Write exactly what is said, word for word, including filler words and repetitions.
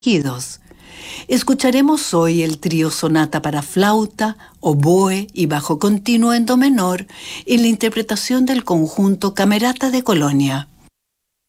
elegidos. Escucharemos hoy el trío sonata para flauta, oboe y bajo continuo en do menor en la interpretación del conjunto Camerata de Colonia.